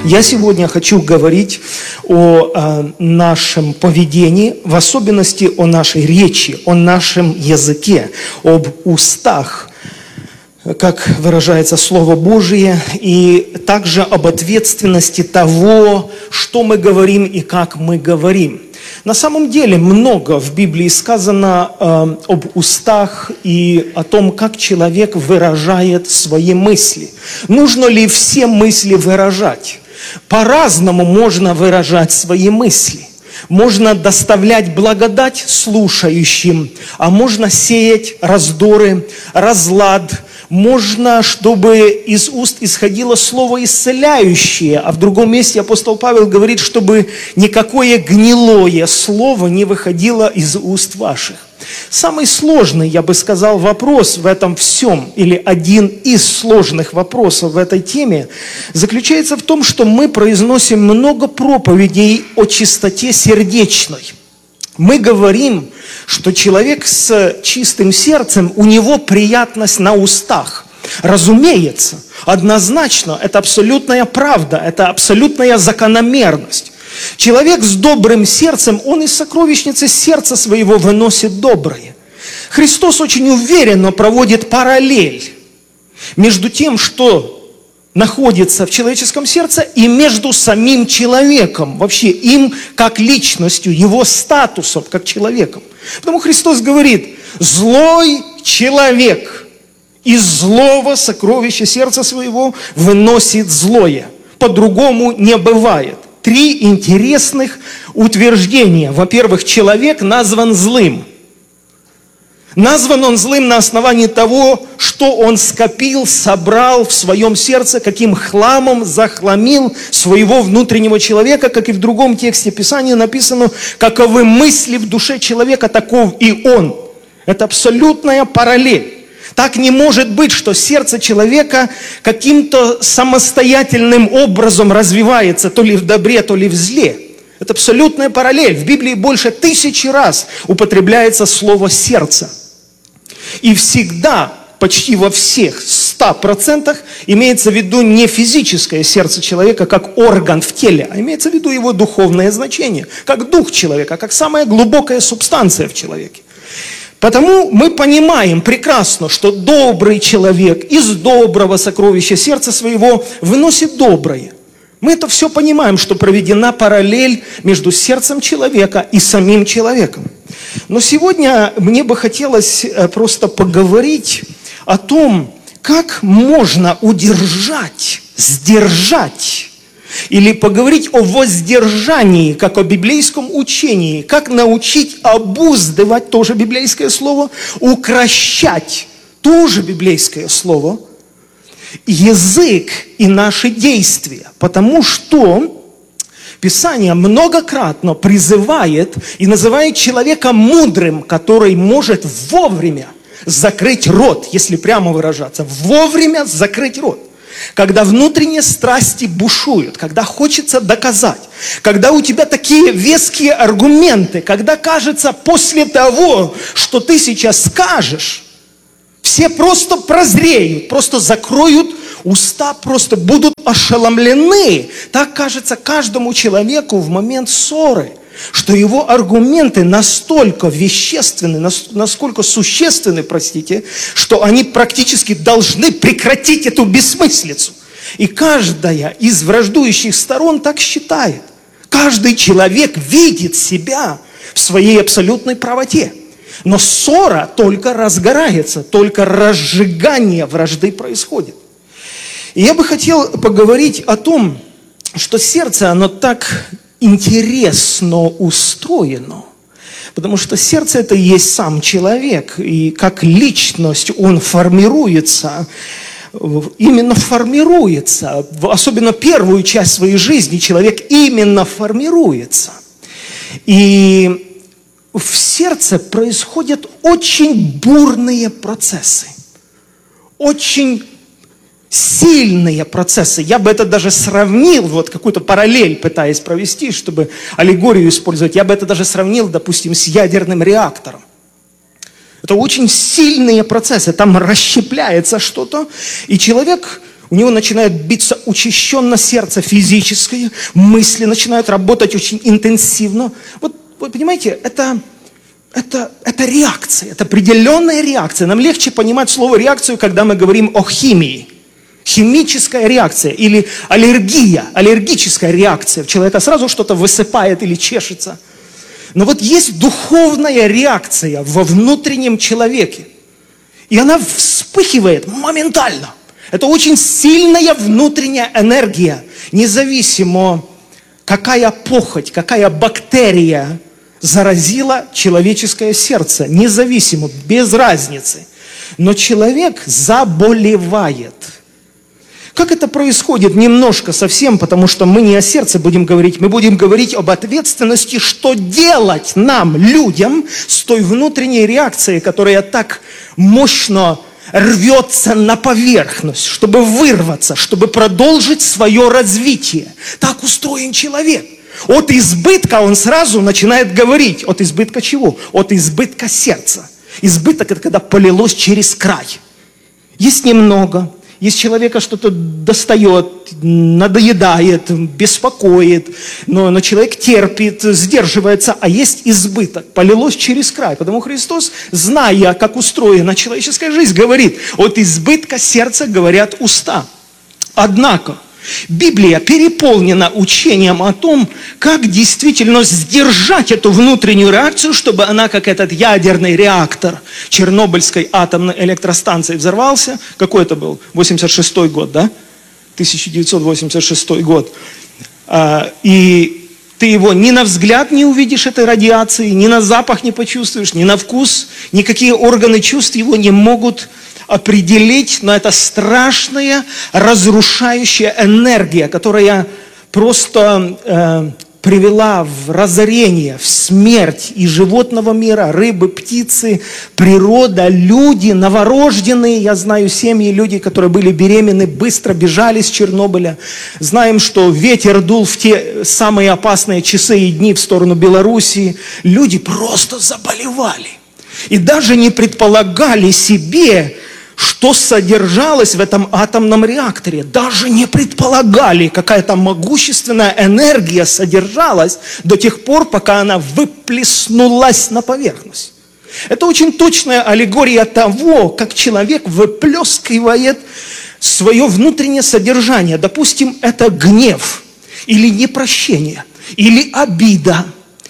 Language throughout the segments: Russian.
Я сегодня хочу говорить о нашем поведении, в особенности о нашей речи, о нашем языке, об устах, как выражается Слово Божие, и также об ответственности того, что мы говорим и как мы говорим. На самом деле много в Библии сказано об устах и о том, как человек выражает свои мысли. Нужно ли все мысли выражать? По-разному можно выражать свои мысли. Можно доставлять благодать слушающим, а можно сеять раздоры, разлад. Можно, чтобы из уст исходило слово исцеляющее, а в другом месте апостол Павел говорит, чтобы никакое гнилое слово не выходило из уст ваших. Самый сложный, я бы сказал, вопрос в этом всем, или один из сложных вопросов в этой теме, заключается в том, что мы произносим много проповедей о чистоте сердечной. Мы говорим, что человек с чистым сердцем, у него приятность на устах. Разумеется, однозначно, это абсолютная правда, это абсолютная закономерность. Человек с добрым сердцем, он из сокровищницы сердца своего выносит доброе. Христос очень уверенно проводит параллель между тем, что находится в человеческом сердце, и между самим человеком, вообще им как личностью, его статусом как человеком. Потому Христос говорит: злой человек из злого сокровища сердца своего выносит злое. По-другому не бывает. 3 интересных утверждения. Во-первых, человек назван злым. Назван он злым на основании того, что он скопил, собрал в своем сердце, каким хламом захламил своего внутреннего человека, как и в другом тексте Писания написано: каковы мысли в душе человека, таков и он. Это абсолютная параллель. Так не может быть, что сердце человека каким-то самостоятельным образом развивается, то ли в добре, то ли в зле. Это абсолютная параллель. В Библии больше 1000 раз употребляется слово «сердце». И всегда, почти во всех 100% имеется в виду не физическое сердце человека, как орган в теле, а имеется в виду его духовное значение, как дух человека, как самая глубокая субстанция в человеке. Потому мы понимаем прекрасно, что добрый человек из доброго сокровища сердца своего выносит доброе. Мы это все понимаем, что проведена параллель между сердцем человека и самим человеком. Но сегодня мне бы хотелось просто поговорить о том, как можно удержать, сдержать, или поговорить о воздержании, как о библейском учении, как научить обуздывать, тоже библейское слово, укрощать, тоже библейское слово, язык и наши действия, потому что Писание многократно призывает и называет человека мудрым, который может вовремя закрыть рот, если прямо выражаться, вовремя закрыть рот. Когда внутренние страсти бушуют, когда хочется доказать, когда у тебя такие веские аргументы, когда кажется, после того, что ты сейчас скажешь, все просто прозреют, просто закроют уста, просто будут ошеломлены. Так кажется каждому человеку в момент ссоры, что его аргументы настолько вещественны, насколько существенны, что они практически должны прекратить эту бессмыслицу. И каждая из враждующих сторон так считает. Каждый человек видит себя в своей абсолютной правоте. Но ссора только разгорается, только разжигание вражды происходит. И я бы хотел поговорить о том, что сердце, оно так интересно устроено. Потому что сердце – это и есть сам человек. И как личность он формируется, именно формируется. Особенно первую часть своей жизни человек именно формируется. И в сердце происходят очень бурные процессы. Очень сильные процессы. Я бы это даже сравнил, вот какую-то параллель пытаясь провести, чтобы аллегорию использовать, я бы это даже сравнил, допустим, с ядерным реактором. Это очень сильные процессы, там расщепляется что-то, и человек У него начинает биться учащенно сердце физическое, мысли начинают работать очень интенсивно. Вот вы понимаете, это реакция, это определенная реакция. Нам легче понимать слово реакцию, когда мы говорим о химии. Химическая реакция или аллергия, аллергическая реакция. В человека сразу что-то высыпает или чешется. Но вот есть духовная реакция во внутреннем человеке. И она вспыхивает моментально. Это очень сильная внутренняя энергия. Независимо, какая похоть, какая бактерия заразила человеческое сердце. Независимо, без разницы. Но человек заболевает. Как это происходит? Немножко совсем, потому что мы не о сердце будем говорить, мы будем говорить об ответственности, что делать нам, людям, с той внутренней реакцией, которая так мощно рвется на поверхность, чтобы вырваться, чтобы продолжить свое развитие. Так устроен человек. От избытка он сразу начинает говорить. От избытка чего? От избытка сердца. Избыток – это когда полилось через край. Есть немного. Есть человека что-то достает, надоедает, беспокоит, но человек терпит, сдерживается, а есть избыток, полилось через край. Потому Христос, зная, как устроена человеческая жизнь, говорит, от избытка сердца говорят уста. Однако, Библия переполнена учением о том, как действительно сдержать эту внутреннюю реакцию, чтобы она, как этот ядерный реактор Чернобыльской атомной электростанции взорвался. Какой это был? 86-й год, да? 1986 год. И ты его ни на взгляд не увидишь, этой радиации, ни на запах не почувствуешь, ни на вкус. Никакие органы чувств его не могут определить, но это страшная разрушающая энергия, которая просто привела в разорение, в смерть и животного мира, рыбы, птицы, природа, люди, новорожденные. Я знаю семьи, люди, которые были беременны, быстро бежали с Чернобыля. Знаем, что ветер дул в те самые опасные часы и дни в сторону Белоруссии. Люди просто заболевали. И даже не предполагали себе, что содержалось в этом атомном реакторе. Даже не предполагали, какая там могущественная энергия содержалась до тех пор, пока она выплеснулась на поверхность. Это очень точная аллегория того, как человек выплескивает свое внутреннее содержание. Допустим, это гнев, или непрощение, или обида,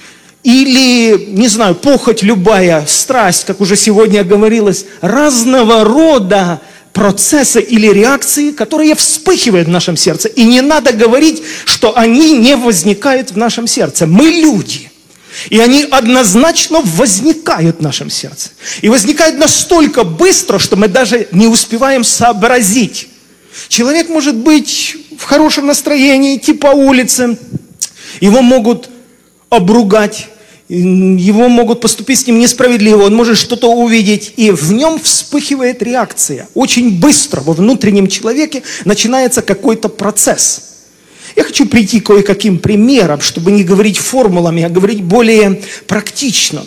или, не знаю, похоть любая, страсть, как уже сегодня говорилось, разного рода процессы или реакции, которые вспыхивают в нашем сердце. И не надо говорить, что они не возникают в нашем сердце. Мы люди. И они однозначно возникают в нашем сердце. И возникают настолько быстро, что мы даже не успеваем сообразить. Человек может быть в хорошем настроении, идти по улице, его могут обругать, его могут поступить с ним несправедливо, он может что-то увидеть, и в нем вспыхивает реакция. Очень быстро во внутреннем человеке начинается какой-то процесс. Я хочу прийти к кое-каким примерам, чтобы не говорить формулами, а говорить более практично.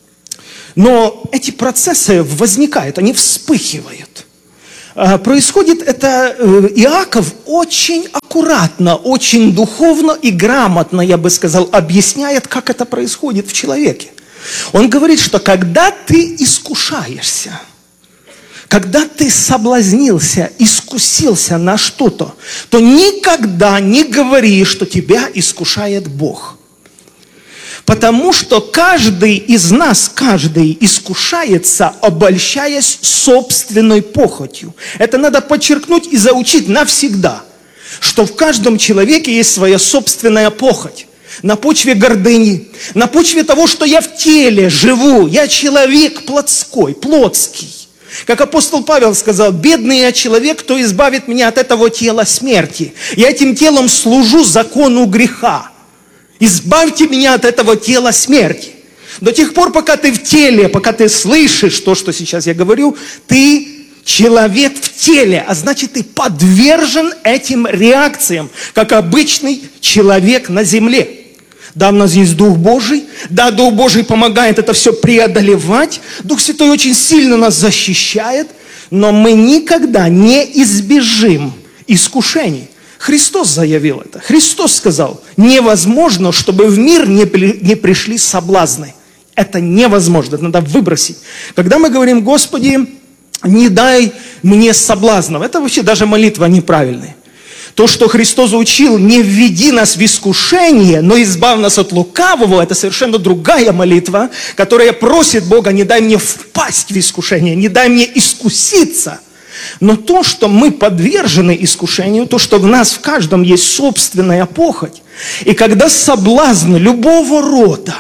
Но эти процессы возникают, они вспыхивают. Происходит это, Иаков очень аккуратно, очень духовно и грамотно, я бы сказал, объясняет, как это происходит в человеке. Он говорит, что когда ты искушаешься, когда ты соблазнился, искусился на что-то, то никогда не говори, что тебя искушает Бог. Потому что каждый из нас, каждый искушается, обольщаясь собственной похотью. Это надо подчеркнуть и заучить навсегда, что в каждом человеке есть своя собственная похоть. На почве гордыни, на почве того, что я в теле живу, я человек плотской, плотский. Как апостол Павел сказал, бедный я человек, кто избавит меня от этого тела смерти. Я этим телом служу закону греха. Избавьте меня от этого тела смерти. До тех пор, пока ты в теле, пока ты слышишь то, что сейчас я говорю, ты человек в теле, а значит, ты подвержен этим реакциям, как обычный человек на земле. Да, у нас есть Дух Божий, да, Дух Божий помогает это все преодолевать, Дух Святой очень сильно нас защищает, но мы никогда не избежим искушений. Христос заявил это. Христос сказал, невозможно, чтобы в мир не пришли соблазны. Это невозможно, это надо выбросить. Когда мы говорим, Господи, не дай мне соблазнов, это вообще даже молитва неправильная. То, что Христос учил, не введи нас в искушение, но избавь нас от лукавого, это совершенно другая молитва, которая просит Бога, не дай мне впасть в искушение, не дай мне искуситься. Но то, что мы подвержены искушению, то, что в нас в каждом есть собственная похоть, и когда соблазн любого рода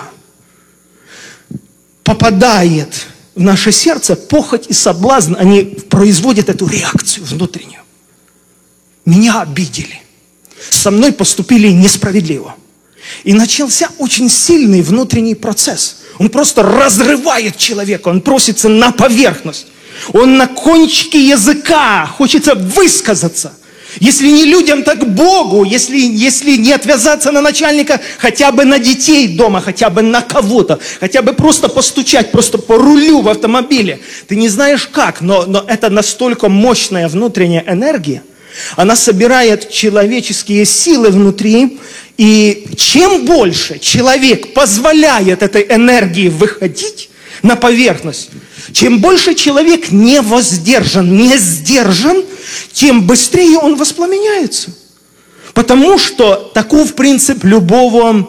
попадает в наше сердце, похоть и соблазн, они производят эту реакцию внутреннюю. Меня обидели, со мной поступили несправедливо. И начался очень сильный внутренний процесс. Он просто разрывает человека, он просится на поверхность. Он на кончике языка, хочется высказаться. Если не людям, так Богу. Если не отвязаться на начальника, хотя бы на детей дома, хотя бы на кого-то. Хотя бы просто постучать, просто по рулю в автомобиле. Ты не знаешь как, но это настолько мощная внутренняя энергия. Она собирает человеческие силы внутри. И чем больше человек позволяет этой энергии выходить на поверхность, чем больше человек не воздержан, не сдержан, тем быстрее он воспламеняется. Потому что таков принцип любой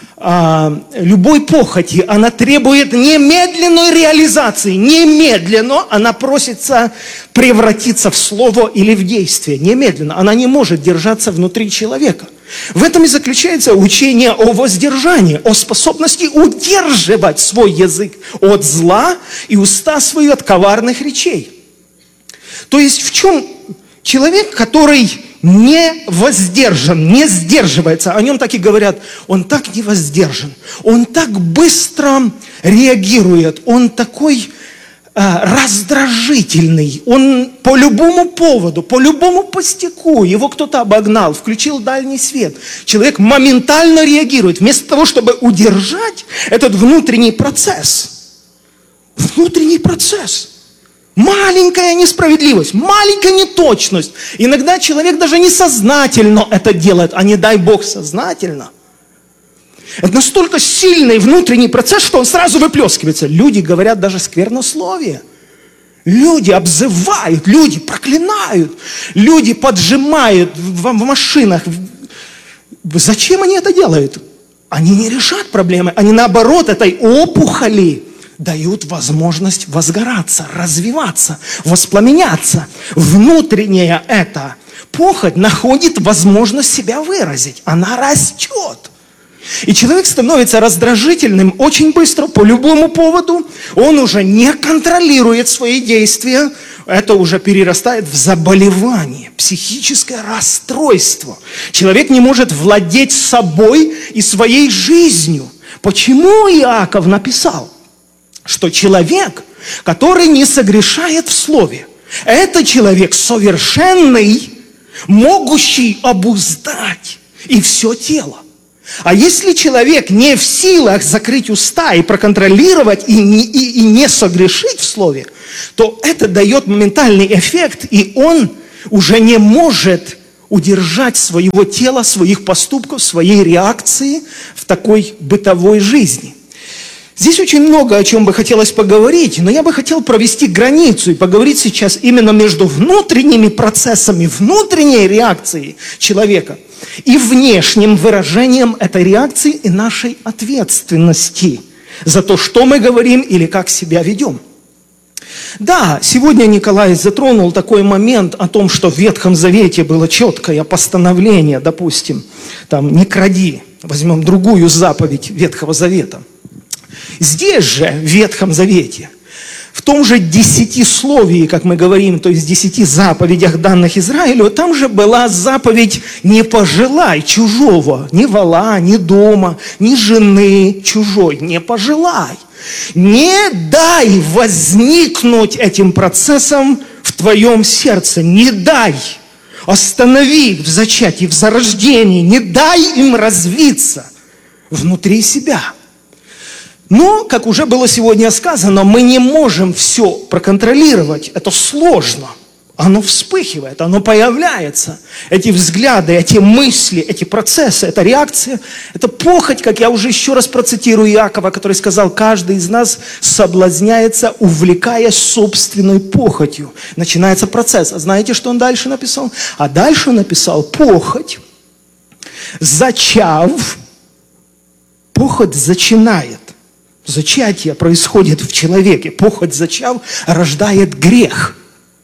похоти. Она требует немедленной реализации. Немедленно она просится превратиться в слово или в действие. Немедленно. Она не может держаться внутри человека. В этом и заключается учение о воздержании, о способности удерживать свой язык от зла и уста свои от коварных речей. То есть в чем человек, который не воздержан, не сдерживается, о нем так и говорят, он так не воздержан, он так быстро реагирует, он такой раздражительный, он по любому поводу, по любому пустяку, его кто-то обогнал, включил дальний свет, человек моментально реагирует, вместо того, чтобы удержать этот внутренний процесс. Внутренний процесс. Маленькая несправедливость, маленькая неточность. Иногда человек даже несознательно это делает, а не дай Бог сознательно. Это настолько сильный внутренний процесс, что он сразу выплескивается. Люди говорят даже сквернословие. Люди обзывают, люди проклинают, люди поджимают в машинах. Зачем они это делают? Они не решат проблемы, они наоборот этой опухоли дают возможность возгораться, развиваться, воспламеняться. Внутренняя эта похоть находит возможность себя выразить. Она растет. И человек становится раздражительным очень быстро, по любому поводу. Он уже не контролирует свои действия. Это уже перерастает в заболевание, психическое расстройство. Человек не может владеть собой и своей жизнью. Почему Иаков написал, что человек, который не согрешает в слове, это человек совершенный, могущий обуздать и все тело. А если человек не в силах закрыть уста и проконтролировать, и не согрешить в слове, то это дает моментальный эффект, и он уже не может удержать своего тела, своих поступков, своей реакции в такой бытовой жизни. Здесь очень много о чем бы хотелось поговорить, но я бы хотел провести границу и поговорить сейчас именно между внутренними процессами, внутренней реакцией человека и внешним выражением этой реакции и нашей ответственности за то, что мы говорим или как себя ведем. Да, сегодня Николай затронул такой момент о том, что в Ветхом Завете было четкое постановление, допустим, там «не кради», возьмем другую заповедь Ветхого Завета. Здесь же, в Ветхом Завете, в том же 10-словии, как мы говорим, то есть 10 заповедях, данных Израилю, там же была заповедь «не пожелай чужого, ни вола, ни дома, ни жены чужой, не пожелай». Не дай возникнуть этим процессом в твоем сердце, не дай. Останови их в зачатии, в зарождении, не дай им развиться внутри себя. Но, как уже было сегодня сказано, мы не можем все проконтролировать. Это сложно. Оно вспыхивает, оно появляется. Эти взгляды, эти мысли, эти процессы, эта реакция, это похоть, как я уже еще раз процитирую Иакова, который сказал: каждый из нас соблазняется, увлекаясь собственной похотью. Начинается процесс. А знаете, что он дальше написал? А дальше он написал: похоть, зачав, похоть зачинает. Зачатие происходит в человеке. Похоть, зачав, рождает грех.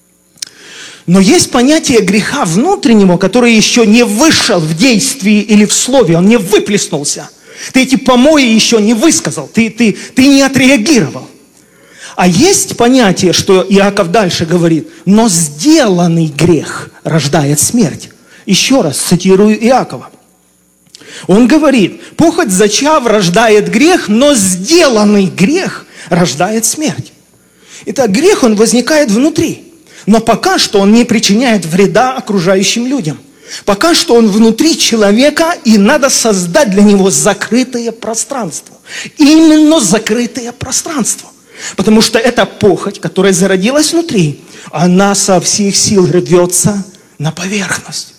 Но есть понятие греха внутреннего, который еще не вышел в действии или в слове, он не выплеснулся. Ты эти помои еще не высказал, ты не отреагировал. А есть понятие, что Иаков дальше говорит: но сделанный грех рождает смерть. Еще раз цитирую Иакова. Он говорит: похоть, зачав, рождает грех, но сделанный грех рождает смерть. Итак, грех, он возникает внутри. Но пока что он не причиняет вреда окружающим людям. Пока что он внутри человека, и надо создать для него закрытое пространство. Именно закрытое пространство. Потому что эта похоть, которая зародилась внутри, она со всех сил рвется на поверхность.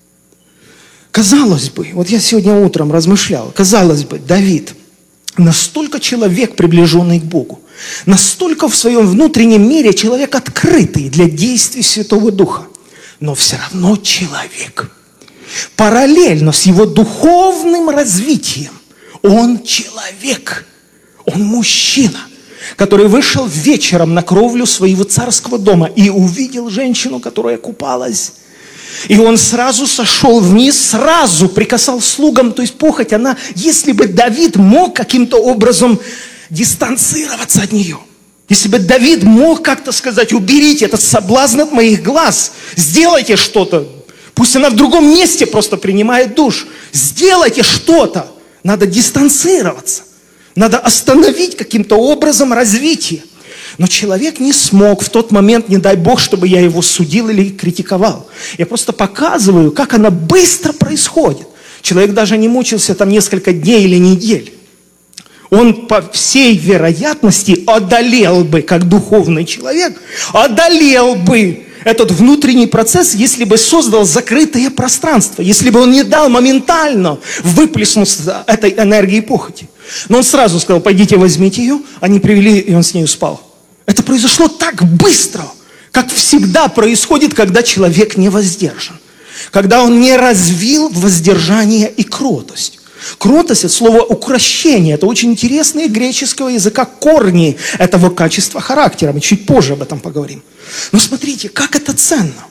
Казалось бы, вот я сегодня утром размышлял, казалось бы, Давид, настолько человек, приближенный к Богу, настолько в своем внутреннем мире человек открытый для действий Святого Духа, но все равно человек. Параллельно с его духовным развитием он человек, он мужчина, который вышел вечером на кровлю своего царского дома и увидел женщину, которая купалась. И он сразу сошел вниз, сразу приказал слугам, то есть похоть, она, если бы Давид мог каким-то образом дистанцироваться от нее, если бы Давид мог как-то сказать: уберите этот соблазн от моих глаз, сделайте что-то, пусть она в другом месте просто принимает душ, сделайте что-то, надо дистанцироваться, надо остановить каким-то образом развитие. Но человек не смог в тот момент, не дай Бог, чтобы я его судил или критиковал. Я просто показываю, как она быстро происходит. Человек даже не мучился там несколько дней или недель. Он по всей вероятности одолел бы, как духовный человек, одолел бы этот внутренний процесс, если бы создал закрытое пространство, если бы он не дал моментально выплеснуться этой энергии похоти. Но он сразу сказал: пойдите, возьмите ее. Они привели, и он с ней спал. Это произошло так быстро, как всегда происходит, когда человек не воздержан. Когда он не развил воздержание и кротость. Кротость – это слово укрощение. Это очень интересные греческого языка корни этого качества характера. Мы чуть позже об этом поговорим. Но смотрите, как это ценно.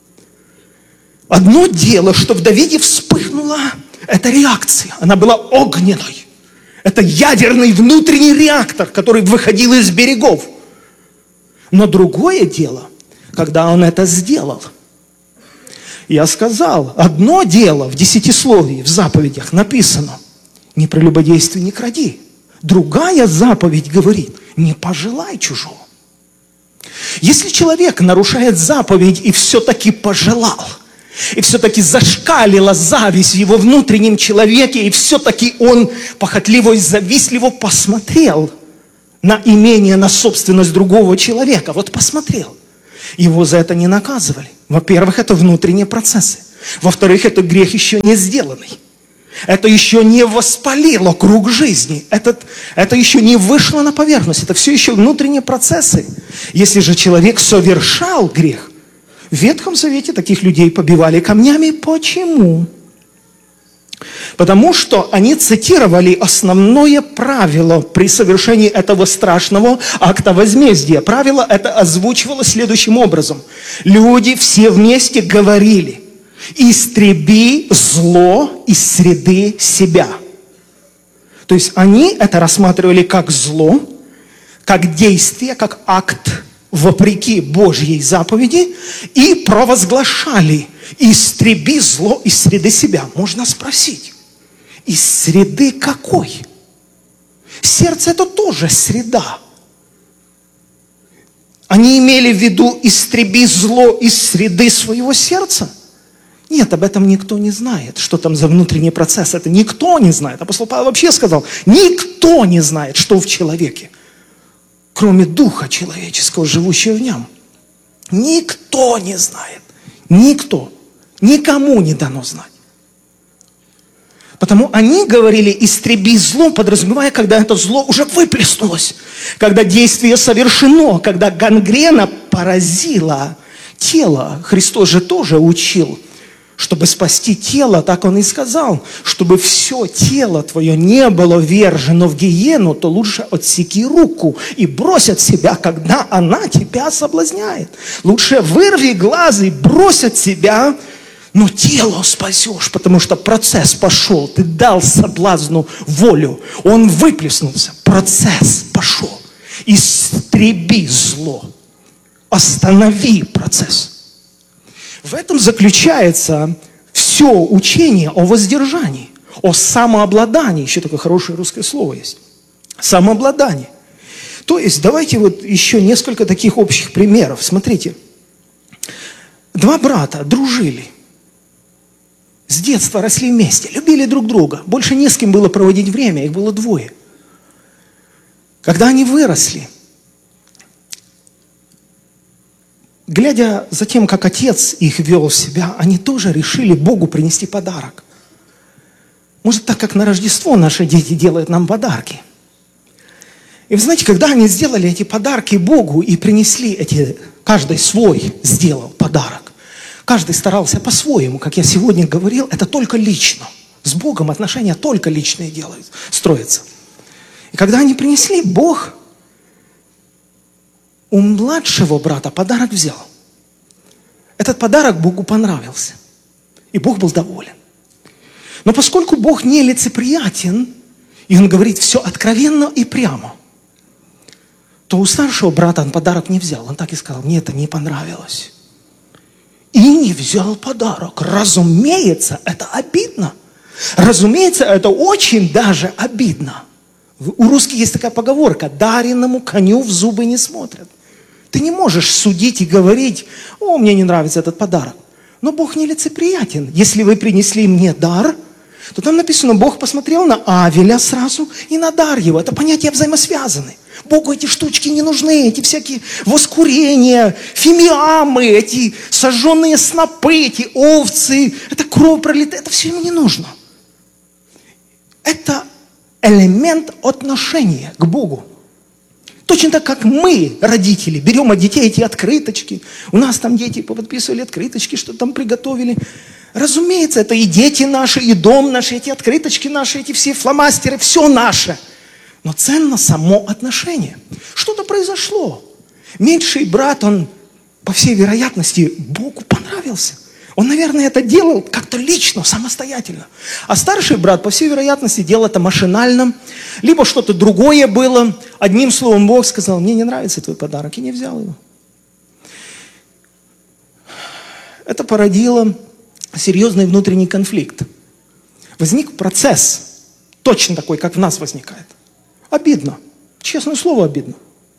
Одно дело, что в Давиде вспыхнула эта реакция. Она была огненной. Это ядерный внутренний реактор, который выходил из берегов. Но другое дело, когда он это сделал. Я сказал, одно дело в десятисловии, в заповедях написано: не прелюбодействуй, не кради. Другая заповедь говорит: не пожелай чужого. Если человек нарушает заповедь и все-таки пожелал, и все-таки зашкалила зависть в его внутреннем человеке, и все-таки он похотливо и завистливо посмотрел на имение, на собственность другого человека. Вот посмотрел. Его за это не наказывали. Во-первых, это внутренние процессы. Во-вторых, это грех еще не сделанный. Это еще не воспалило круг жизни. Это еще не вышло на поверхность. Это все еще внутренние процессы. Если же человек совершал грех, в Ветхом Завете таких людей побивали камнями. Почему? Потому что они цитировали основное правило при совершении этого страшного акта возмездия. Правило это озвучивалось следующим образом. Люди все вместе говорили: истреби зло из среды себя. То есть они это рассматривали как зло, как действие, как акт вопреки Божьей заповеди и провозглашали: истреби зло из среды себя. Можно спросить: из среды какой? Сердце это тоже среда. Они имели в виду: истреби зло из среды своего сердца? Нет, об этом никто не знает. Что там за внутренний процесс? Это никто не знает. Апостол Павел вообще сказал: никто не знает, что в человеке, кроме духа человеческого, живущего в нем. Никто не знает. Никто. Никому не дано знать. Потому они говорили «истреби зло», подразумевая, когда это зло уже выплеснулось, когда действие совершено, когда гангрена поразила тело. Христос же тоже учил, чтобы спасти тело, так Он и сказал, чтобы все тело твое не было ввержено в гиену, то лучше отсеки руку и брось от себя, когда она тебя соблазняет. Лучше вырви глаз и брось от себя, но тело спасешь, потому что процесс пошел. Ты дал соблазну волю. Он выплеснулся. Процесс пошел. Истреби зло. Останови процесс. В этом заключается все учение о воздержании, о самообладании. Еще такое хорошее русское слово есть. Самообладание. То есть, давайте вот еще несколько таких общих примеров. Смотрите. Два брата дружили. С детства росли вместе, любили друг друга. Больше не с кем было проводить время, их было двое. Когда они выросли, глядя за тем, как отец их вел себя, они тоже решили Богу принести подарок. Может, так как на Рождество наши дети делают нам подарки. И вы знаете, когда они сделали эти подарки Богу и принесли каждый свой сделал подарок. Каждый старался по-своему, как я сегодня говорил, это только лично. С Богом отношения только личные строятся. И когда они принесли, Бог у младшего брата подарок взял. Этот подарок Богу понравился. И Бог был доволен. Но поскольку Бог не лицеприятен, и Он говорит все откровенно и прямо, то у старшего брата он подарок не взял. Он так и сказал: мне это не понравилось. И не взял подарок. Разумеется, это обидно. Разумеется, это очень даже обидно. У русских есть такая поговорка: дареному коню в зубы не смотрят. Ты не можешь судить и говорить: о, мне не нравится этот подарок. Но Бог не лицеприятен. Если вы принесли мне дар, то там написано, Бог посмотрел на Авеля сразу и на дар его. Это понятия взаимосвязаны. Богу эти штучки не нужны, эти всякие воскурения, фимиамы, эти сожженные снопы, эти овцы, это кровь пролита, это все ему не нужно. Это элемент отношения к Богу. Точно так, как мы, родители, берем от детей эти открыточки. У нас там дети подписывали открыточки, что там приготовили. Разумеется, это и дети наши, и дом наш, эти открыточки наши, эти все фломастеры, все наше. Но ценно само отношение. Что-то произошло. Меньший брат, он, по всей вероятности, Богу понравился. Он, наверное, это делал как-то лично, самостоятельно. А старший брат, по всей вероятности, делал это машинально. Либо что-то другое было. Одним словом, Бог сказал: мне не нравится твой подарок, и не взял его. Это породило серьезный внутренний конфликт. Возник процесс, точно такой, как в нас возникает. Обидно. Честное слово, обидно.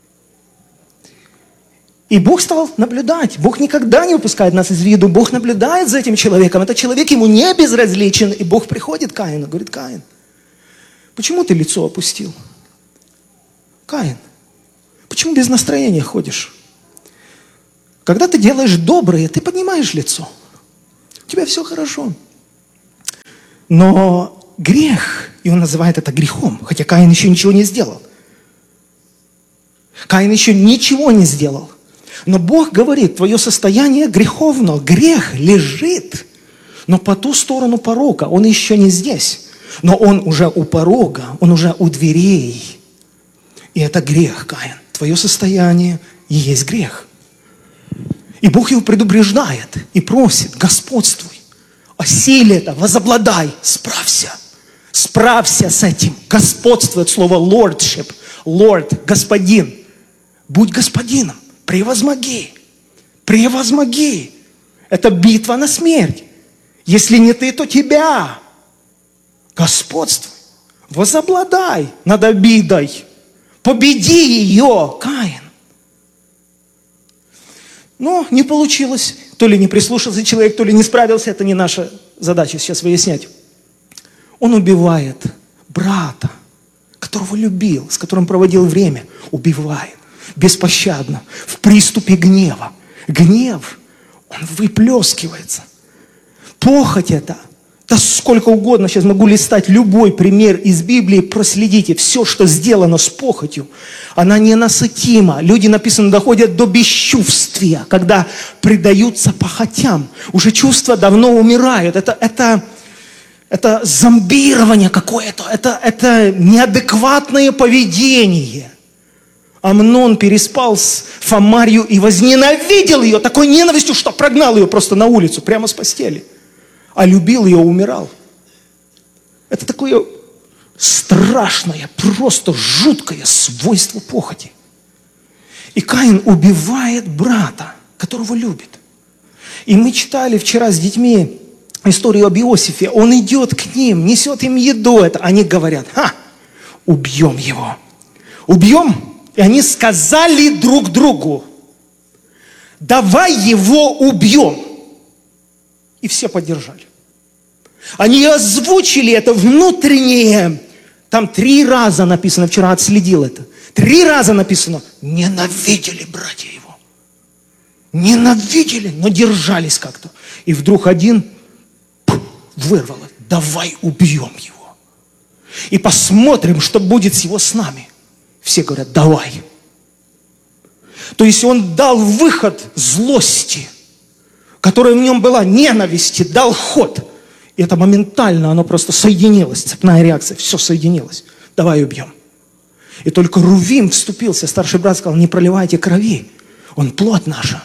И Бог стал наблюдать. Бог никогда не упускает нас из виду. Бог наблюдает за этим человеком. Этот человек ему не безразличен. И Бог приходит к Каину, говорит: Каин, почему ты лицо опустил? Каин, почему без настроения ходишь? Когда ты делаешь доброе, ты поднимаешь лицо. У тебя все хорошо. Но грех, и он называет это грехом, хотя Каин еще ничего не сделал. Каин еще ничего не сделал. Но Бог говорит: твое состояние греховно, грех лежит, но по ту сторону порога, он еще не здесь. Но он уже у порога, он уже у дверей. И это грех, Каин. Твое состояние и есть грех. И Бог его предупреждает и просит: господствуй, осиль это, возобладай, справься. Справься с этим. Господствуй от слова lordship. Lord, господин. Будь господином. Превозмоги. Превозмоги. Это битва на смерть. Если не ты, то тебя. Господствуй. Возобладай над обидой. Победи ее, Каин. Но не получилось. То ли не прислушался человек, то ли не справился. Это не наша задача сейчас выяснять. Он убивает брата, которого любил, с которым проводил время. Убивает. Беспощадно. В приступе гнева. Гнев, он выплескивается. Похоть это. Да сколько угодно, сейчас могу листать любой пример из Библии, проследите. Все, что сделано с похотью, она ненасытима. Люди, написано, доходят до бесчувствия, когда предаются похотям. Уже чувства давно умирают. Это зомбирование какое-то, это неадекватное поведение. Амнон переспал с Фамарью и возненавидел ее такой ненавистью, что прогнал ее просто на улицу, прямо с постели. А любил ее, умирал. Это такое страшное, просто жуткое свойство похоти. И Каин убивает брата, которого любит. И мы читали вчера с детьми историю об Иосифе. Он идет к ним, несет им еду. Они говорят: убьем его. Убьем? И они сказали друг другу: давай его убьем. И все поддержали. Они озвучили это внутреннее. Там 3 раза написано, вчера отследил это. 3 раза написано: ненавидели братья его. Ненавидели, но держались как-то. И вдруг один вырвало: давай убьем его. И посмотрим, что будет с его с нами. Все говорят: давай. То есть он дал выход злости, которая в нем была, ненависти, дал ход. И это моментально, оно просто соединилось, цепная реакция, все соединилось. Давай убьем. И только Рувим вступился, старший брат сказал: не проливайте крови, он плоть наша.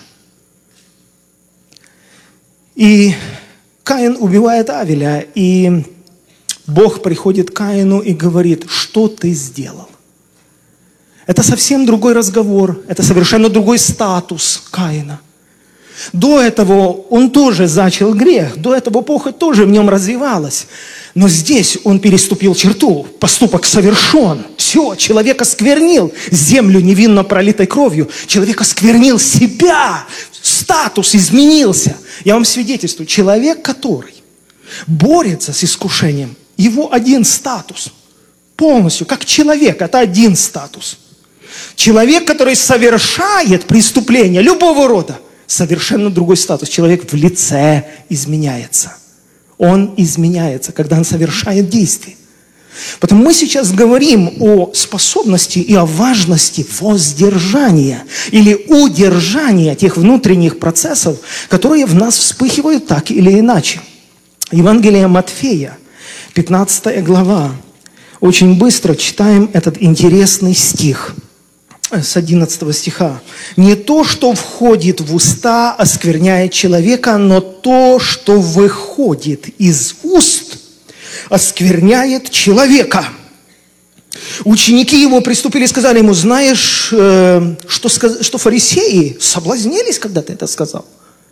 И Каин убивает Авеля, и Бог приходит к Каину и говорит: что ты сделал? Это совсем другой разговор, это совершенно другой статус Каина. До этого он тоже зачал грех, до этого похоть тоже в нем развивалась. Но здесь он переступил черту, поступок совершен. Все, человек осквернил землю невинно пролитой кровью. Человек осквернил себя, статус изменился. Я вам свидетельствую, человек, который борется с искушением, его один статус. Полностью, как человек, это один статус. Человек, который совершает преступление любого рода, совершенно другой статус. Человек в лице изменяется. Он изменяется, когда он совершает действие. Поэтому мы сейчас говорим о способности и о важности воздержания или удержания тех внутренних процессов, которые в нас вспыхивают так или иначе. Евангелие Матфея, 15 глава. Очень быстро читаем этот интересный стих. С 11 стиха. «Не то, что входит в уста, оскверняет человека, но то, что выходит из уст, оскверняет человека». Ученики его приступили и сказали ему: знаешь, что фарисеи соблазнились, когда ты это сказал?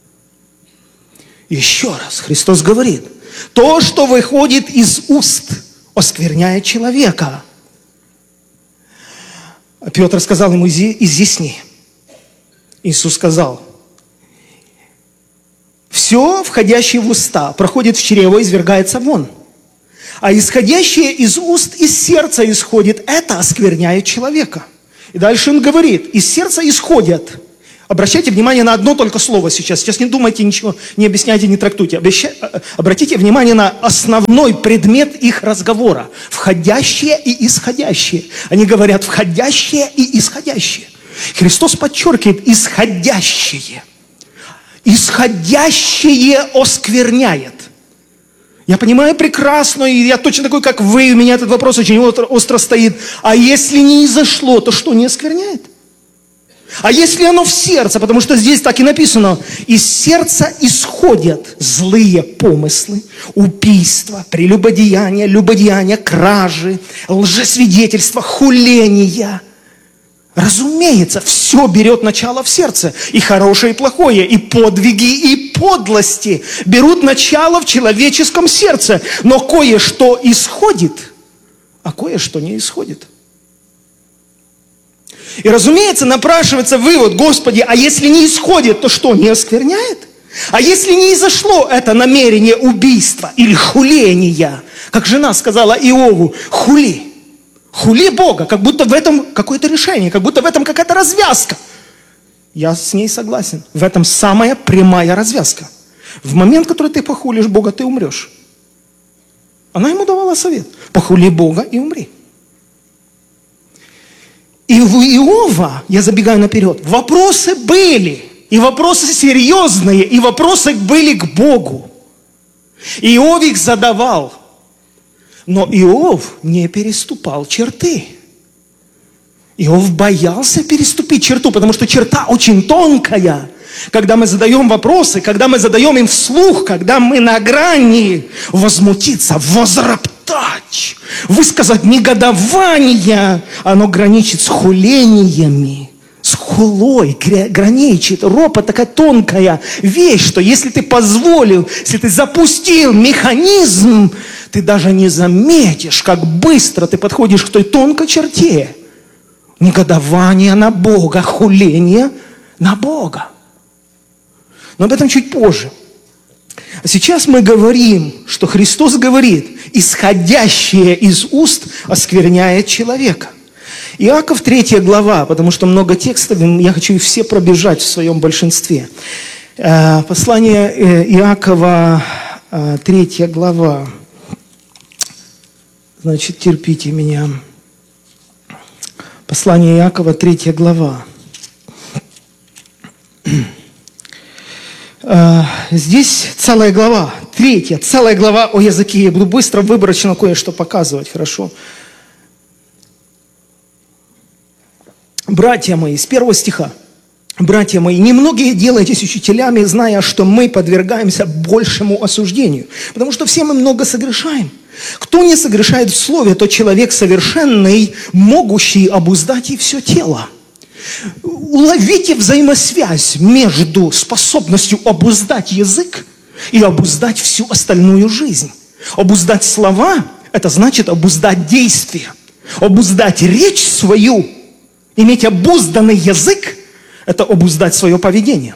Еще раз Христос говорит: то, что выходит из уст, оскверняет человека. Петр сказал ему: изъясни. Иисус сказал: все, входящее в уста, проходит в чрево, извергается вон. А исходящее из уст, из сердца исходит, это оскверняет человека. И дальше он говорит: из сердца исходят. Обращайте внимание на одно только слово сейчас. Сейчас не думайте ничего, не объясняйте, не трактуйте. Обратите внимание на основной предмет их разговора. Входящее и исходящее. Они говорят входящее и исходящее. Христос подчеркивает исходящее. Исходящее оскверняет. Я понимаю прекрасно, и я точно такой, как вы, у меня этот вопрос очень остро стоит. А если не изошло, то что, не оскверняет? А если оно в сердце, потому что здесь так и написано: из сердца исходят злые помыслы, убийства, прелюбодеяния, любодеяния, кражи, лжесвидетельства, хуления. Разумеется, все берет начало в сердце. И хорошее, и плохое, и подвиги, и подлости берут начало в человеческом сердце. Но кое-что исходит, а кое-что не исходит. И, разумеется, напрашивается вывод: Господи, а если не исходит, то что, не оскверняет? А если не изошло это намерение убийства или хуления, как жена сказала Иову: хули. Хули Бога, как будто в этом какое-то решение, как будто в этом какая-то развязка. Я с ней согласен. В этом самая прямая развязка. В момент, который ты похулишь Бога, ты умрешь. Она ему давала совет. Похули Бога и умри. И у Иова, я забегаю наперед, вопросы были. И вопросы серьезные, и вопросы были к Богу. И Иов их задавал. Но Иов не переступал черты. Иов боялся переступить черту, потому что черта очень тонкая. Когда мы задаем вопросы, когда мы задаем им вслух, когда мы на грани возмутиться, возроптать, высказать негодование, оно граничит с хулениями, с хулой, граничит. Ропот такая тонкая вещь, что если ты позволил, если ты запустил механизм, ты даже не заметишь, как быстро ты подходишь к той тонкой черте. Негодование на Бога, хуление на Бога. Но об этом чуть позже. А сейчас мы говорим, что Христос говорит, исходящее из уст оскверняет человека. Иаков 3 глава, потому что много текстов, я хочу их все пробежать в своем большинстве. Послание Иакова 3 глава. Значит, терпите меня. Послание Иакова 3 глава. Здесь целая глава, 3, целая глава о языке. Я буду быстро, выборочно кое-что показывать, хорошо? Братья мои, с 1 стиха. Братья мои, немногие делайтесь учителями, зная, что мы подвергаемся большему осуждению. Потому что все мы много согрешаем. Кто не согрешает в слове, тот человек совершенный, могущий обуздать и все тело. Уловите взаимосвязь между способностью обуздать язык и обуздать всю остальную жизнь. Обуздать слова – это значит обуздать действия. Обуздать речь свою, иметь обузданный язык – это обуздать свое поведение.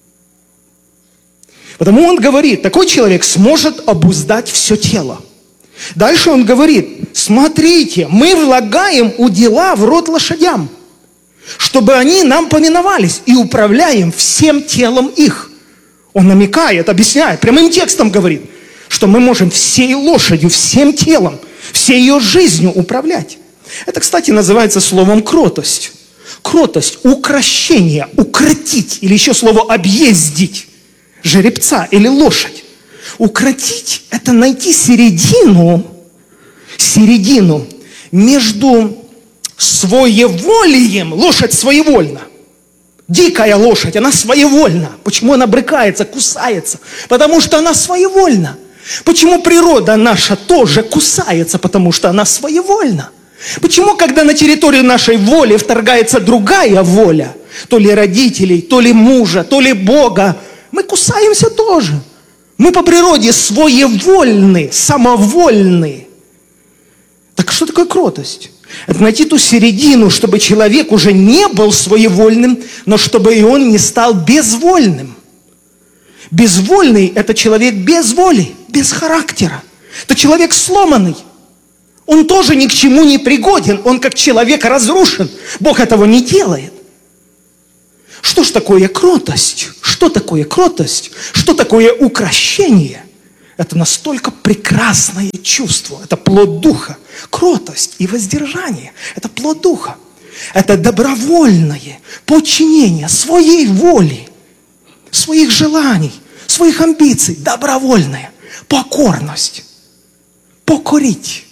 Потому он говорит, такой человек сможет обуздать все тело. Дальше он говорит, смотрите, мы влагаем удила в рот лошадям, чтобы они нам повиновались, и управляем всем телом их. Он намекает, объясняет, прямым текстом говорит, что мы можем всей лошадью, всем телом, всей ее жизнью управлять. Это, кстати, называется словом кротость. Кротость, укрощение, укротить, или еще слово объездить жеребца или лошадь. Укротить – это найти середину между своеволием. Лошадь своевольна. Дикая лошадь, она своевольна. Почему она брыкается, кусается? Потому что она своевольна. Почему природа наша тоже кусается? Потому что она своевольна. Почему, когда на территорию нашей воли вторгается другая воля, то ли родителей, то ли мужа, то ли Бога, мы кусаемся тоже. Мы по природе своевольны, самовольны. Так что такое кротость? Это найти ту середину, чтобы человек уже не был своевольным, но чтобы и он не стал безвольным. Безвольный – это человек без воли, без характера. Это человек сломанный. Он тоже ни к чему не пригоден. Он как человек разрушен. Бог этого не делает. Что ж такое кротость? Что такое кротость? Что такое укрощение? Это настолько прекрасное чувство. Это плод духа. Кротость и воздержание – это плод духа. Это добровольное подчинение своей воли, своих желаний, своих амбиций. Добровольная покорность. Покорить.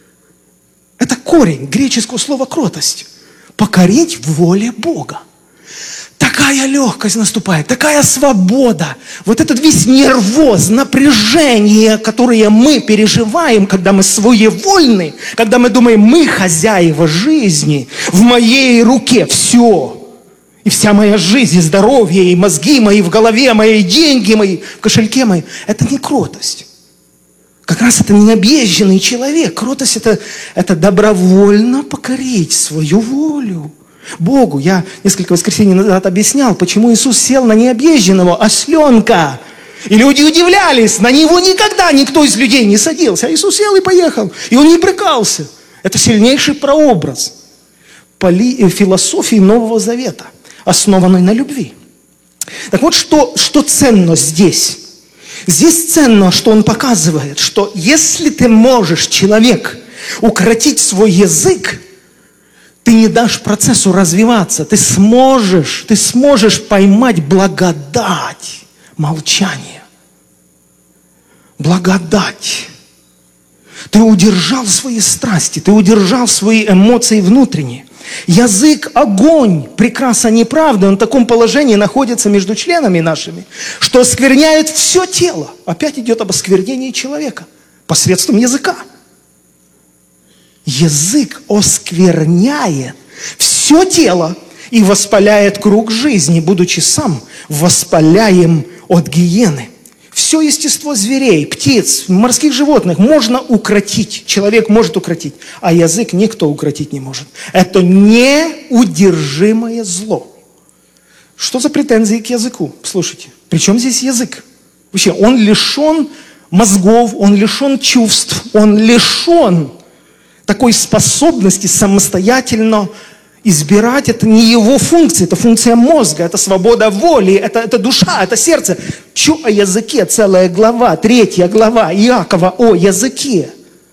Это корень греческого слова кротость. Покорить воле Бога. Такая легкость наступает, такая свобода. Вот этот весь нервоз, напряжение, которое мы переживаем, когда мы своевольны, когда мы думаем, мы хозяева жизни, в моей руке все. И вся моя жизнь, и здоровье, и мозги мои в голове, мои деньги мои в кошельке мои. Это не кротость. Как раз это необъезженный человек. Кротость это добровольно покорить свою волю Богу. Я несколько воскресений назад объяснял, почему Иисус сел на необъезженного осленка. И люди удивлялись, на него никогда никто из людей не садился. А Иисус сел и поехал. И он не брыкался. Это сильнейший прообраз философии Нового Завета. основанной на любви. Так вот, что ценно здесь? Здесь ценно, что он показывает, что если ты можешь, человек, укротить свой язык, ты не дашь процессу развиваться, ты сможешь поймать благодать молчания. Благодать. Ты удержал свои страсти, ты удержал свои эмоции внутренние. Язык – огонь, прекраса неправды. Он в таком положении находится между членами нашими, что оскверняет все тело. Опять идет об осквернении человека посредством языка. Язык оскверняет все тело и воспаляет круг жизни, будучи сам воспаляем от гиены. Все естество зверей, птиц, морских животных можно укротить. Человек может укротить, а язык никто укротить не может. Это неудержимое зло. Что за претензии к языку? Слушайте, при чем здесь язык? Вообще, он лишен мозгов, он лишен чувств, он лишен такой способности самостоятельно избирать. Это не его функция, это функция мозга, это свобода воли, это душа, это сердце. Чё о языке? Целая глава, 3 глава Иакова о языке.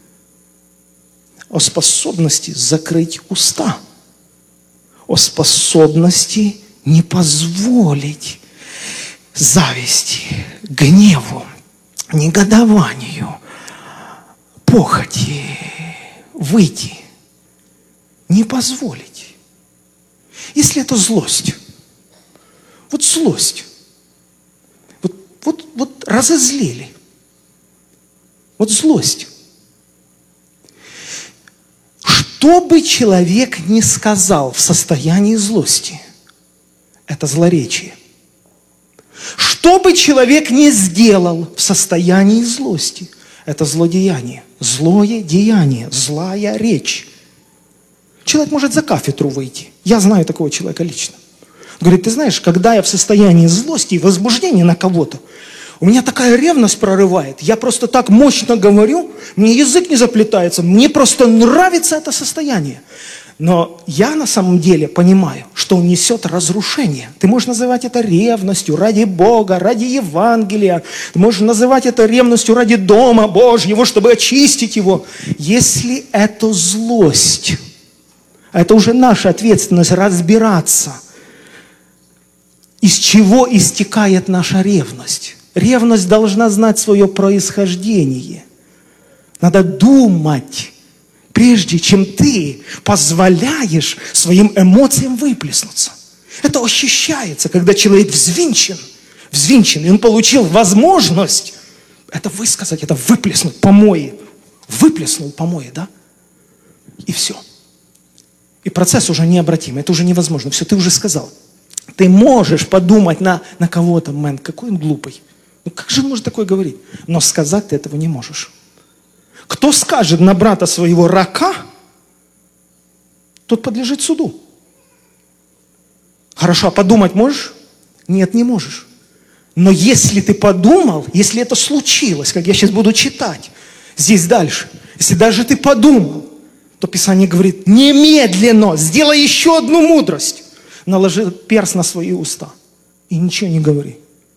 О способности закрыть уста. О способности не позволить зависти, гневу, негодованию, похоти выйти. Не позволить. Если это злость, вот злость, вот разозлили, вот злость. Что бы человек ни сказал в состоянии злости, это злоречие. Что бы человек ни сделал в состоянии злости, это злодеяние, злое деяние, злая речь. Человек может за кафедру выйти. Я знаю такого человека лично. Говорит, ты знаешь, когда я в состоянии злости и возбуждения на кого-то, у меня такая ревность прорывает. Я просто так мощно говорю, мне язык не заплетается, мне просто нравится это состояние. Но я на самом деле понимаю, что он несет разрушение. Ты можешь называть это ревностью ради Бога, ради Евангелия. Ты можешь называть это ревностью ради Дома Божьего, чтобы очистить его. Если это злость, это уже наша ответственность разбираться, из чего истекает наша ревность. Ревность должна знать свое происхождение. Надо думать, прежде чем ты позволяешь своим эмоциям выплеснуться. Это ощущается, когда человек взвинчен, и он получил возможность это высказать, это выплеснуть помои. Выплеснул помои, да? И все. И процесс уже необратим, это уже невозможно. Все, ты уже сказал. Ты можешь подумать на кого-то, какой он глупый. Ну как же он может такое говорить? Но сказать ты этого не можешь. Кто скажет на брата своего рака, тот подлежит суду. Хорошо, а подумать можешь? Нет, не можешь. Но если ты подумал, если это случилось, как я сейчас буду читать, здесь дальше, если даже ты подумал, то Писание говорит, немедленно сделай еще одну мудрость. Наложи перст на свои уста и ничего не говори.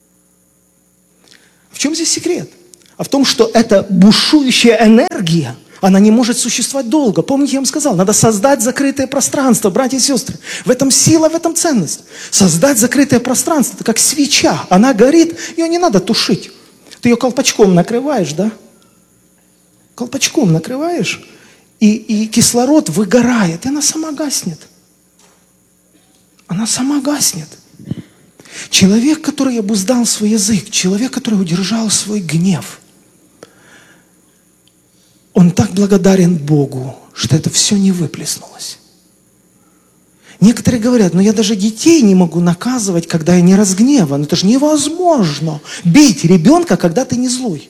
В чем здесь секрет? А в том, что эта бушующая энергия, она не может существовать долго. Помните, я вам сказал, надо создать закрытое пространство, братья и сестры. В этом сила, в этом ценность. Создать закрытое пространство, это как свеча. Она горит, ее не надо тушить. Ты ее колпачком накрываешь, да? Колпачком накрываешь, и кислород выгорает, и она сама гаснет. Она сама гаснет. Человек, который обуздал свой язык, человек, который удержал свой гнев, он так благодарен Богу, что это все не выплеснулось. Некоторые говорят, я даже детей не могу наказывать, когда я не разгневан. Это же невозможно бить ребенка, когда ты не злой.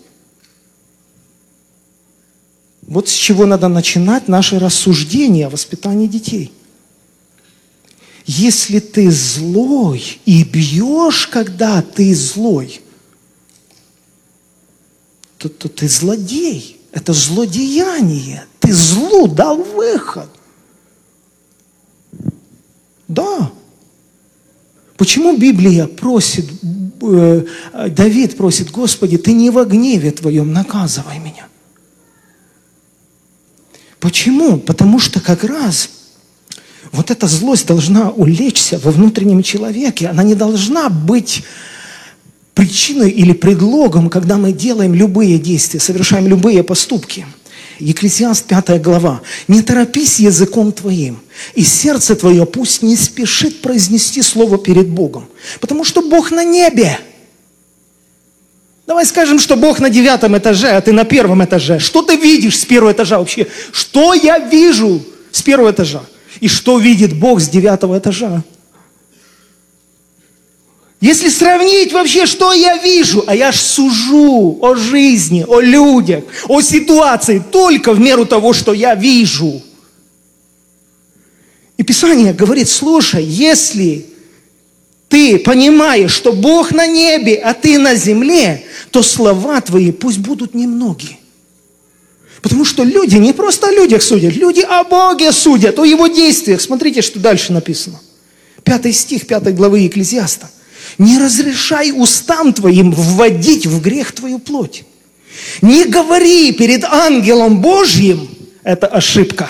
Вот с чего надо начинать наше рассуждение о воспитании детей. Если ты злой и бьешь, когда ты злой, то ты злодей. Это злодеяние. Ты злу дал выход. Да. Почему Библия просит, Давид просит: Господи, Ты не во гневе Твоем наказывай меня? Почему? Потому что как раз вот эта злость должна улечься во внутреннем человеке. Она не должна быть причиной или предлогом, когда мы делаем любые действия, совершаем любые поступки. Екклесиаст 5 глава. «Не торопись языком твоим, и сердце твое пусть не спешит произнести слово перед Богом, потому что Бог на небе». Давай скажем, что Бог на 9 этаже, а ты на 1 этаже. Что ты видишь с 1 этажа вообще? Что я вижу с 1 этажа? И что видит Бог с 9 этажа? Если сравнить вообще, что я вижу, а я ж сужу о жизни, о людях, о ситуации только в меру того, что я вижу. И Писание говорит: слушай, если ты понимаешь, что Бог на небе, а ты на земле, то слова твои пусть будут немногие. Потому что люди не просто о людях судят, люди о Боге судят, о Его действиях. Смотрите, что дальше написано. 5 стих 5 главы Екклесиаста. «Не разрешай устам твоим вводить в грех твою плоть. Не говори перед ангелом Божьим». Это ошибка.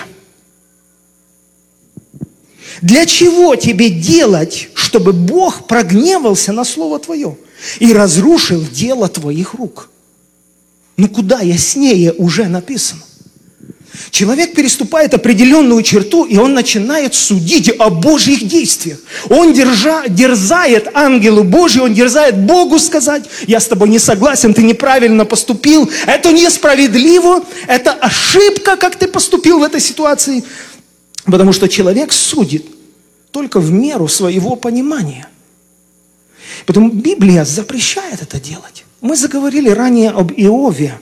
Для чего тебе делать, чтобы Бог прогневался на слово твое и разрушил дело твоих рук? Ну куда яснее уже написано. Человек переступает определенную черту, и он начинает судить о Божьих действиях. Он дерзает ангелу Божию, он дерзает Богу сказать: я с тобой не согласен, ты неправильно поступил, это несправедливо, это ошибка, как ты поступил в этой ситуации. Потому что человек судит только в меру своего понимания. Поэтому Библия запрещает это делать. Мы заговорили ранее об Иове.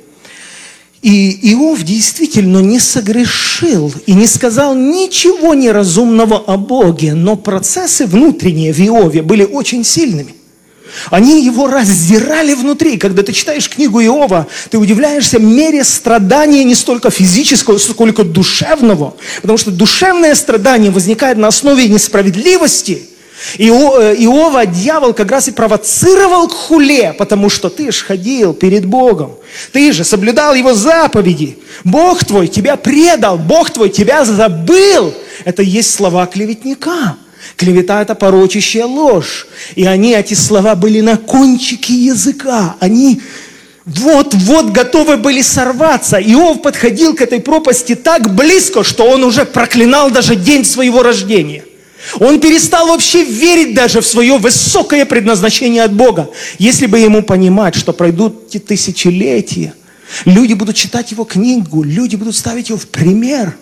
И Иов действительно не согрешил и не сказал ничего неразумного о Боге, но процессы внутренние в Иове были очень сильными. Они его раздирали внутри. Когда ты читаешь книгу Иова, ты удивляешься мере страдания не столько физического, сколько душевного. Потому что душевное страдание возникает на основе несправедливости. Иова дьявол как раз и провоцировал к хуле, потому что ты ж ходил перед Богом, ты же соблюдал Его заповеди, Бог твой тебя предал, Бог твой тебя забыл. Это и есть слова клеветника. Клевета – это порочащая ложь. И эти слова были на кончике языка. Они вот-вот готовы были сорваться. Иов подходил к этой пропасти так близко, что он уже проклинал даже день своего рождения. Он перестал вообще верить даже в свое высокое предназначение от Бога. Если бы ему понимать, что пройдут эти тысячелетия, люди будут читать его книгу, люди будут ставить его в пример,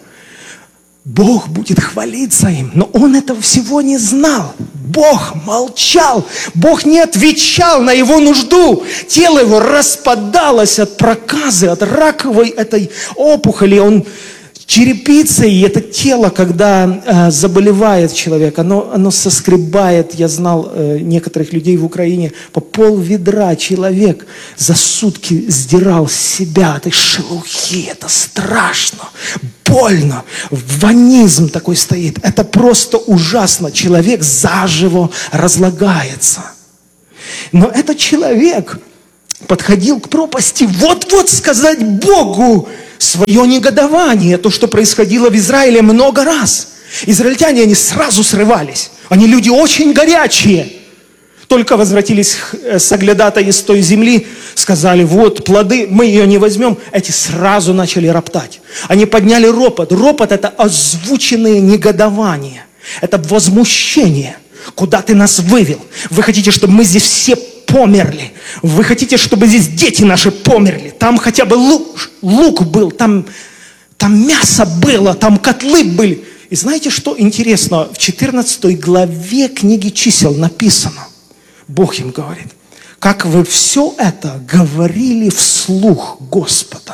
Бог будет хвалиться им. Но он этого всего не знал. Бог молчал. Бог не отвечал на его нужду. Тело его распадалось от проказы, от раковой этой опухоли. Он черепица, и это тело, когда заболевает человек, оно соскребает. Я знал некоторых людей в Украине, по пол-ведра человек за сутки сдирал с себя этой шелухи. Это страшно, больно, ванизм такой стоит. Это просто ужасно. Человек заживо разлагается. Но этот человек подходил к пропасти вот-вот сказать Богу свое негодование, то, что происходило в Израиле много раз. Израильтяне, они сразу срывались. Они люди очень горячие. Только возвратились соглядатаи с той земли, сказали: вот плоды, мы ее не возьмем. Эти сразу начали роптать. Они подняли ропот. Ропот – это озвученные негодования. Это возмущение. Куда ты нас вывел? Вы хотите, чтобы мы здесь все померли? Вы хотите, чтобы здесь дети наши померли? Там хотя бы лук был, там мясо было, там котлы были. И знаете, что интересно? В 14 главе книги Чисел написано, Бог им говорит: как вы все это говорили вслух Господа.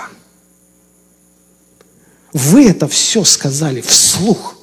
Вы это все сказали вслух,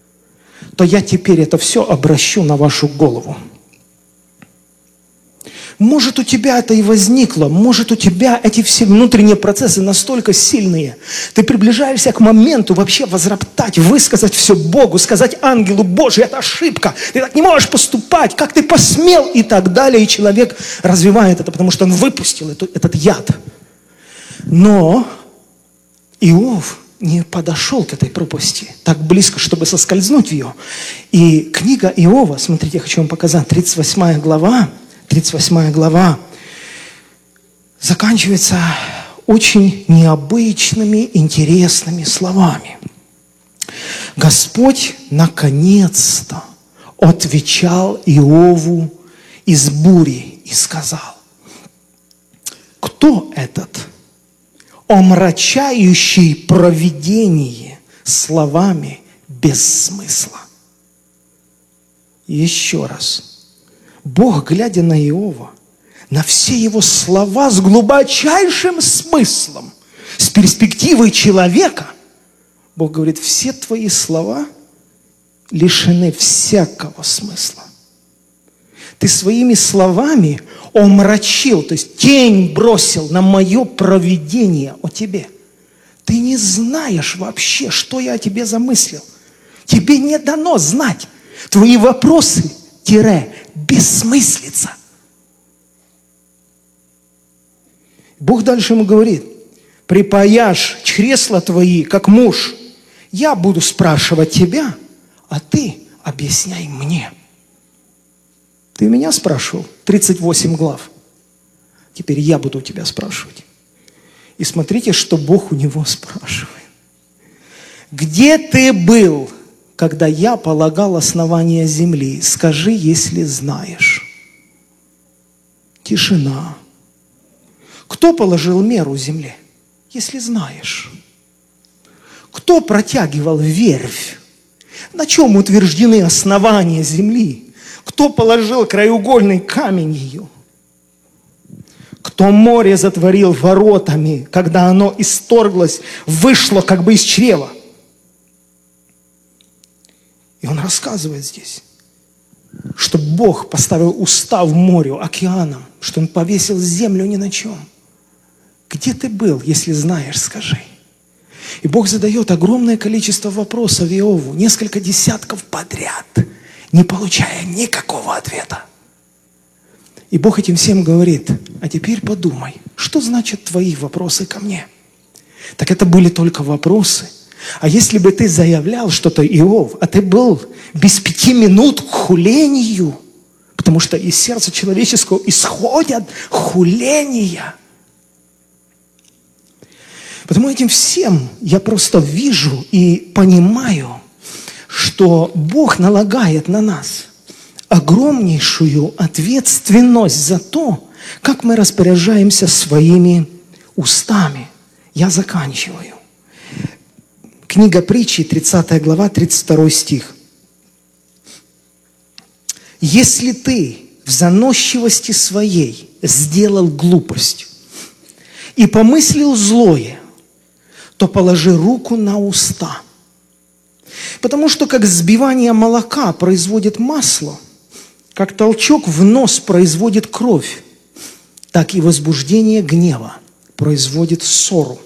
то я теперь это все обращу на вашу голову. Может, у тебя это и возникло, может, у тебя эти все внутренние процессы настолько сильные. Ты приближаешься к моменту вообще возроптать, высказать все Богу, сказать ангелу: Боже, это ошибка, ты так не можешь поступать, как ты посмел, и так далее. И человек развивает это, потому что он выпустил этот яд. Но Иов не подошел к этой пропасти так близко, чтобы соскользнуть в ее. И книга Иова, смотрите, я хочу вам показать, 38 глава заканчивается очень необычными, интересными словами. Господь наконец-то отвечал Иову из бури и сказал: кто этот, омрачающий провидение словами без смысла? Еще раз. Бог, глядя на Иова, на все его слова с глубочайшим смыслом, с перспективой человека, Бог говорит: все твои слова лишены всякого смысла. Ты своими словами омрачил, то есть тень бросил на мое провидение о тебе. Ты не знаешь вообще, что я о тебе замыслил. Тебе не дано знать. Твои вопросы бессмыслица. Бог дальше ему говорит: припаяшь чресла твои, как муж. Я буду спрашивать тебя, а ты объясняй мне. Ты меня спрашивал 38 глав. Теперь я буду у тебя спрашивать. И смотрите, что Бог у него спрашивает. Где ты был, когда я полагал основания земли? Скажи, если знаешь. Тишина. Кто положил меру земле? Если знаешь. Кто протягивал верфь? На чем утверждены основания земли? Кто положил краеугольный камень ее? Кто море затворил воротами, когда оно исторглось, вышло как бы из чрева? И он рассказывает здесь, что Бог поставил устав морю, океанам, что Он повесил землю ни на чем. Где ты был, если знаешь, скажи. И Бог задает огромное количество вопросов Иову, несколько десятков подряд, не получая никакого ответа. И Бог этим всем говорит: а теперь подумай, что значат твои вопросы ко мне? Так это были только вопросы. А если бы ты заявлял что-то, Иов, а ты был без 5 минут к хулению, потому что из сердца человеческого исходят хуления. Потому этим всем я просто вижу и понимаю, что Бог налагает на нас огромнейшую ответственность за то, как мы распоряжаемся своими устами. Я заканчиваю. Книга Притчи, 30 глава, 32 стих. «Если ты в заносчивости своей сделал глупость и помыслил злое, то положи руку на уста. Потому что как взбивание молока производит масло, как толчок в нос производит кровь, так и возбуждение гнева производит ссору».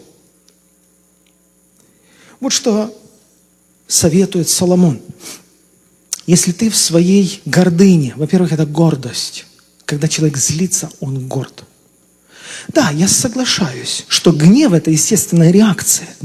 Вот что советует Соломон. Если ты в своей гордыне, во-первых, это гордость. Когда человек злится, он горд. Да, я соглашаюсь, что гнев – это естественная реакция.